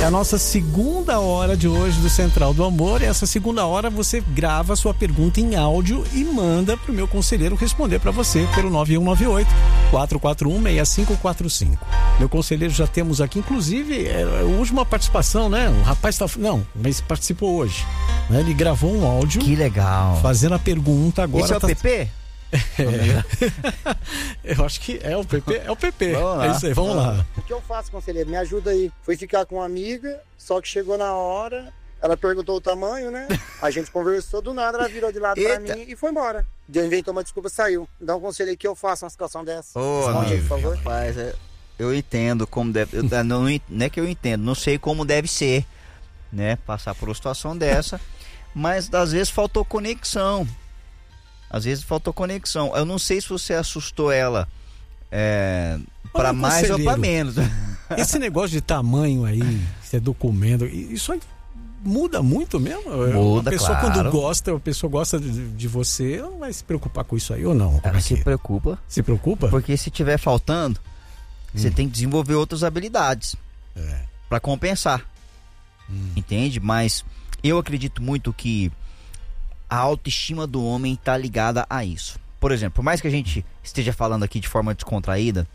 a nossa segunda hora de hoje do Central do Amor. E essa segunda hora você grava a sua pergunta em áudio e manda pro meu conselheiro responder para você pelo 9198-441-6545. Meu conselheiro, já temos aqui, inclusive, a última participação, né? O rapaz mas participou hoje. Né? Ele gravou um áudio. Que legal. Fazendo a pergunta agora. Esse é o PP? Eu acho que é o PP. É o PP. É isso aí, vamos lá. O que eu faço, conselheiro? Me ajuda aí. Fui ficar com uma amiga, só que chegou na hora, ela perguntou o tamanho, né? A gente conversou, do nada ela virou de lado pra mim e foi embora. Inventou uma desculpa, saiu. Dá um conselho aí que eu faço uma situação dessa. Responde, por favor. Rapaz, eu entendo como deve. Não é que eu entendo, não sei como deve ser, né? Passar por uma situação dessa, mas às vezes faltou conexão. Eu não sei se você assustou ela para mais ou para menos. Esse negócio de tamanho aí, se é documento, isso aí muda muito mesmo? Muda, a pessoa, claro. quando gosta, a pessoa gosta de você, ela vai se preocupar com isso aí ou não? Ela se preocupa. Se preocupa? Porque se tiver faltando, você tem que desenvolver outras habilidades para compensar. Entende? Mas eu acredito muito que a autoestima do homem está ligada a isso. Por exemplo, por mais que a gente esteja falando aqui de forma descontraída,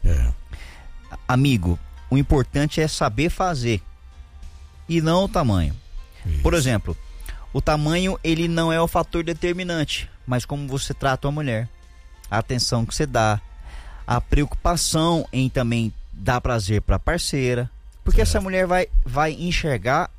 amigo, o importante é saber fazer e não o tamanho. Isso. Por exemplo, o tamanho, ele não é o fator determinante, mas como você trata a mulher, a atenção que você dá, a preocupação em também dar prazer para a parceira, porque essa mulher vai enxergar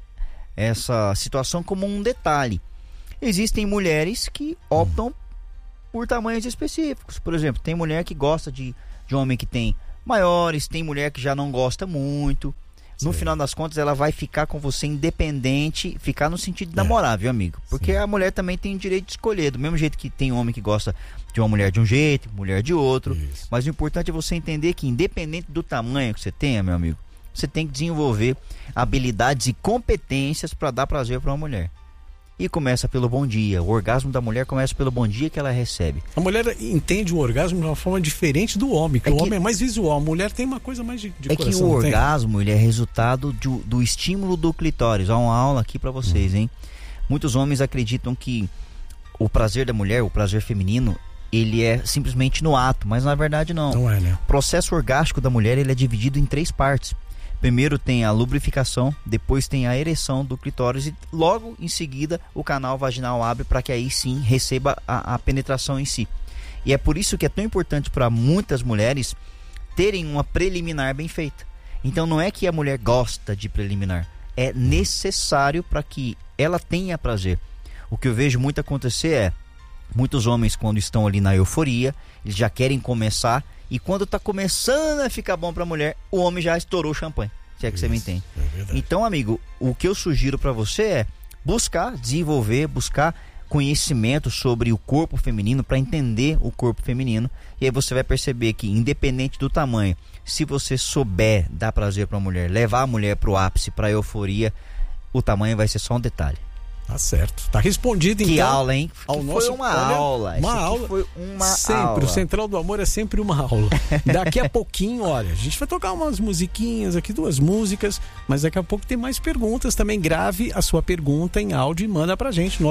essa situação como um detalhe. Existem mulheres que optam por tamanhos específicos. Por exemplo, tem mulher que gosta de homem que tem maiores, tem mulher que já não gosta muito. No final das contas, ela vai ficar com você independente, ficar no sentido de namorar, viu, amigo? Porque a mulher também tem o direito de escolher, do mesmo jeito que tem homem que gosta de uma mulher de um jeito, mulher de outro. Isso. Mas o importante é você entender que, independente do tamanho que você tenha, meu amigo, você tem que desenvolver habilidades e competências para dar prazer para uma mulher. E começa pelo bom dia. O orgasmo da mulher começa pelo bom dia que ela recebe. A mulher entende o orgasmo de uma forma diferente do homem, que o homem é mais visual. A mulher tem uma coisa mais de coração. É que o orgasmo, ele é resultado do estímulo do clitóris. Há uma aula aqui pra vocês, hein? Muitos homens acreditam que o prazer da mulher, o prazer feminino, ele é simplesmente no ato, mas na verdade não. Não é, né? O processo orgástico da mulher, ele é dividido em 3 partes. Primeiro tem a lubrificação, depois tem a ereção do clitóris e logo em seguida o canal vaginal abre para que aí sim receba a penetração em si. E é por isso que é tão importante para muitas mulheres terem uma preliminar bem feita. Então não é que a mulher gosta de preliminar, é necessário para que ela tenha prazer. O que eu vejo muito acontecer é, muitos homens quando estão ali na euforia, eles já querem começar. E quando tá começando a ficar bom pra mulher, o homem já estourou o champanhe. Se é que você me entende. Então, amigo, o que eu sugiro pra você é buscar desenvolver, buscar conhecimento sobre o corpo feminino para entender o corpo feminino. E aí você vai perceber que, independente do tamanho, se você souber dar prazer pra mulher, levar a mulher pro ápice, pra euforia, o tamanho vai ser só um detalhe. Tá certo. Tá respondido, então. Que aula, hein? Ao foi uma aula. Uma aula. Foi uma sempre. Aula. O Central do Amor é sempre uma aula. Daqui a pouquinho, olha, a gente vai tocar umas musiquinhas aqui, 2 músicas, mas daqui a pouco tem mais perguntas também. Grave a sua pergunta em áudio e manda pra gente.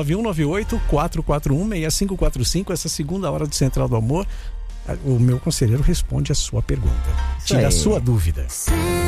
9198-441-6545. Essa segunda hora do Central do Amor, o meu conselheiro responde a sua pergunta. Tira a sua dúvida.